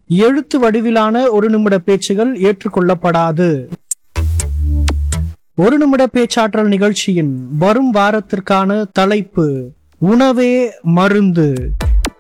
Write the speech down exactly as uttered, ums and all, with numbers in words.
எழுத்து வடிவிலான ஒரு நிமிட பேச்சுகள் ஏற்றுக்கொள்ளப்படாது. ஒரு நிமிட பேச்சாற்றல் நிகழ்ச்சியின் வரும் வாரத்திற்கான தலைப்பு உணவே மருந்து.